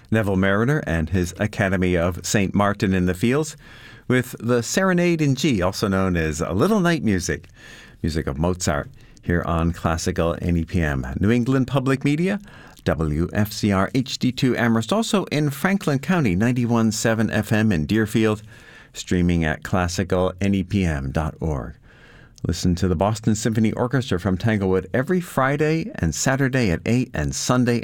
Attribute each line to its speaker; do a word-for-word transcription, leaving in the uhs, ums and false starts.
Speaker 1: Neville Marriner and his Academy of Saint Martin in the Fields with the Serenade in G, also known as Little Night Music, music of Mozart, here on Classical N E P M. New England Public Media, W F C R H D two Amherst, also in Franklin County, ninety-one point seven F M in Deerfield, streaming at classical N E P M dot org. Listen to the Boston Symphony Orchestra from Tanglewood every Friday and Saturday at eight and Sunday